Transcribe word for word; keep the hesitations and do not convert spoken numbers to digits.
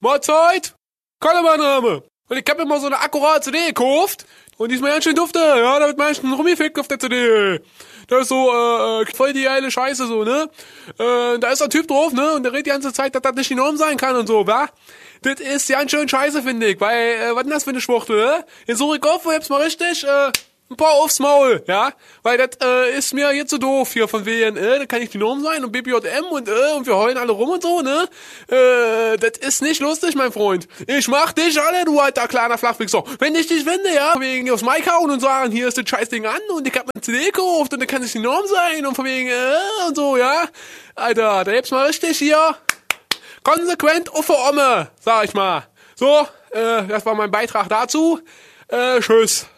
Mahlzeit, Kalle mein Name. Und ich hab mir mal so eine akkurate C D gekauft. Und die ist mir ganz schön dufte, ja, da wird manchmal rumgefickt auf der C D. Das ist so, äh, voll die geile Scheiße, so, ne? Äh, da ist ein Typ drauf, ne? Und der redet die ganze Zeit, dass das nicht die Norm sein kann und so, wa? Das ist ganz schön scheiße, finde ich, weil, äh, was ist das für eine Schwuchtel, ne? Jetzt suche ich auf und hab's mal richtig, äh, ein paar aufs Maul, ja? Weil das, äh, ist mir jetzt so doof hier von W N, äh, da kann ich die Norm sein und B P J M und, äh, und wir heulen alle rum und so, ne? Äh, das ist nicht lustig, mein Freund. Ich mach dich alle, du alter kleiner Flachwichser. Wenn ich dich finde, ja, wegen aufs Mic hauen und sagen, hier ist das Scheißding an und ich hab eine C D gekauft und da kann es die Norm sein und von wegen, äh, und so, ja? Alter, da hebt's mal richtig hier konsequent auf der Omme, sag ich mal. So, äh, das war mein Beitrag dazu. Äh, tschüss.